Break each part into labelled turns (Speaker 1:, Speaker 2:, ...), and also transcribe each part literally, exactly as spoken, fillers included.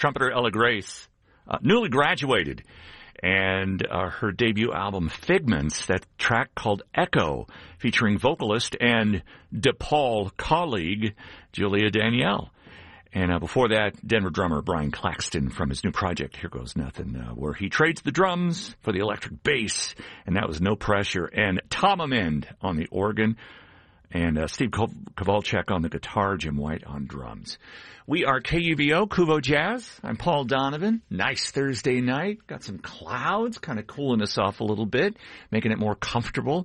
Speaker 1: trumpeter Ella Grace, uh, newly graduated, and uh, her debut album Figments, that track called Echo, featuring vocalist and DePaul colleague Julia Danielle. And uh, before that, Denver drummer Brian Claxton from his new project, Here Goes Nothing, uh, where he trades the drums for the electric bass, and that was No Pressure. And Tom Amend on the organ, and uh, Steve Kowalczyk on the guitar, Jim White on drums. We are K U V O, Kuvo Jazz. I'm Paul Donovan. Nice Thursday night. Got some clouds, kind of cooling us off a little bit, making it more comfortable.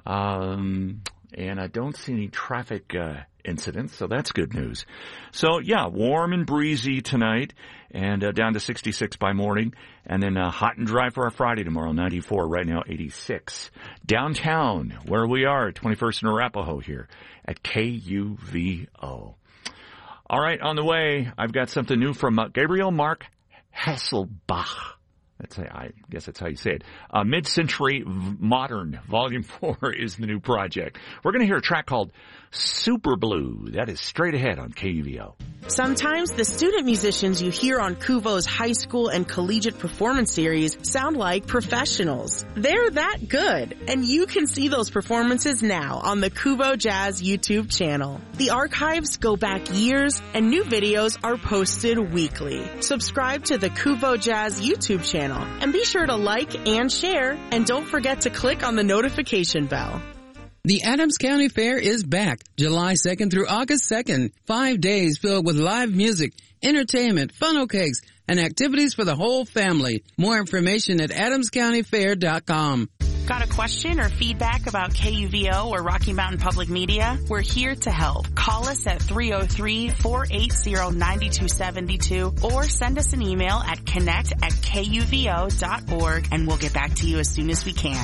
Speaker 1: Um, and I don't see any traffic uh, incidents, so that's good news. So, yeah, warm and breezy tonight, and uh, down to sixty-six by morning. And then uh, hot and dry for our Friday tomorrow, ninety-four, right now eighty-six. Downtown, where we are, twenty-first and Arapahoe here at K U V O. All right, on the way, I've got something new from uh, Gabriel Mark Hasselbach. That's how, I guess that's how you say it. Uh, Mid-Century Modern, Volume four is the new project. We're going to hear a track called Super Blue. That is straight ahead on K U V O.
Speaker 2: Sometimes the student musicians you hear on Kuvo's high school and collegiate performance series sound like professionals. They're that good, and you can see those performances now on the Kuvo Jazz YouTube channel. The archives go back years, and new videos are posted weekly. Subscribe to the Kuvo Jazz YouTube channel, and be sure to like and share, and don't forget to click on the notification bell.
Speaker 3: The Adams County Fair is back July second through August second. Five days filled with live music, entertainment, funnel cakes, and activities for the whole family. More information at adams county fair dot com.
Speaker 2: Got a question or feedback about K U V O or Rocky Mountain Public Media? We're here to help. Call us at three oh three, four eight zero, nine two seven two or send us an email at connect at K U V O dot org, and we'll get back to you as soon as we can.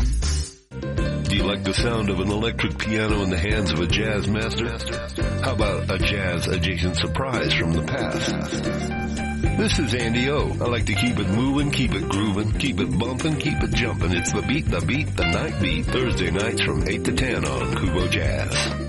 Speaker 4: Do you like the sound of an electric piano in the hands of a jazz master? How about a jazz-adjacent surprise from the past? This is Andy O. I like to keep it moving, keep it grooving, keep it bumping, keep it jumping. It's the beat, the beat, the night beat. Thursday nights from eight to ten on Kuvo Jazz.